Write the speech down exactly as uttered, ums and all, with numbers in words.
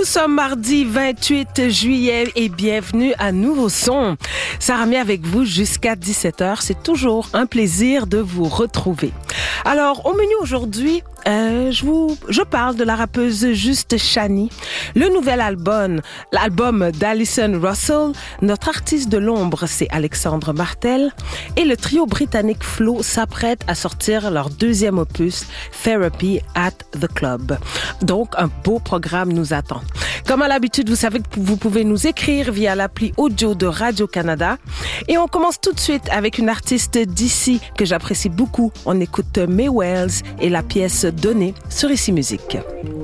Nous sommes mardi vingt-huit juillet et bienvenue à Nouveau Son. Sarah Mia avec vous jusqu'à dix-sept heures. C'est toujours un plaisir de vous retrouver. Alors, au menu aujourd'hui, euh, je vous, je parle de la rappeuse Juste Chani, le nouvel album, l'album d'Alison Russell, notre artiste de l'ombre, c'est Alexandre Martel, et le trio britannique Flo s'apprête à sortir leur deuxième opus, Therapy at the Club. Donc, un beau programme nous attend. Comme à l'habitude, vous savez que vous pouvez nous écrire via l'appli audio de Radio-Canada. Et on commence tout de suite avec une artiste d'ici que j'apprécie beaucoup. On écoute May Wells et la pièce Donnée sur Ici Musique.